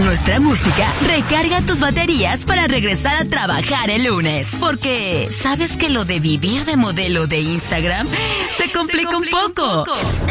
nuestra música recarga tus baterías para regresar a trabajar el lunes. Porque, ¿sabes que lo de vivir de modelo de Instagram se complica un poco?